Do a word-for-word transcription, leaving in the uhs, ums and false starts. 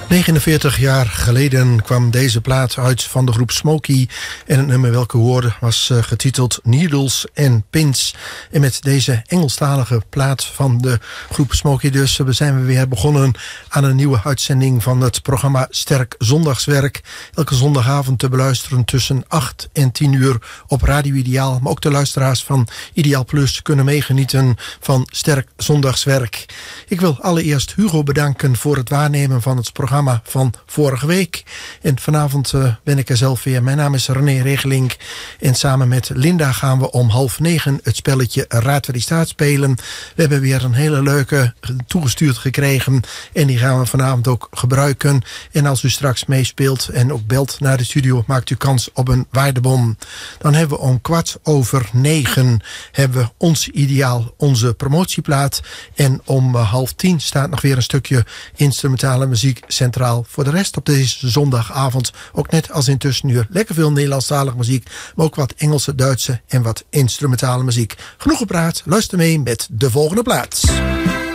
negenenveertig jaar geleden kwam deze plaat uit van de groep Smokey. En het nummer welke hoorde was uh, getiteld Needles and Pins. En met deze Engelstalige plaat van de groep Smokey dus uh, zijn we weer begonnen aan een nieuwe uitzending van het programma Sterk Zondagswerk. Elke zondagavond te beluisteren tussen acht en tien uur op Radio Ideaal. Maar ook de luisteraars van Ideaal Plus kunnen meegenieten van Sterk Zondagswerk. Ik wil allereerst Hugo bedanken voor het waarnemen van het programma van vorige week. En vanavond uh, ben ik er zelf weer. Mijn naam is René Regelink. En samen met Linda gaan we om half negen het spelletje Raad waar die staat spelen. We hebben weer een hele leuke toegestuurd gekregen. En die gaan we vanavond ook gebruiken. En als u straks meespeelt en ook belt naar de studio, maakt u kans op een waardebon. Dan hebben we om kwart over negen hebben we ons ideaal, onze promotieplaat. En om uh, half tien staat nog weer een stukje instrumentale muziek centraal. Voor de rest op deze zondagavond ook net als in tussenuur lekker veel Nederlandstalige muziek, maar ook wat Engelse, Duitse en wat instrumentale muziek. Genoeg gepraat, luister mee met de volgende plaats.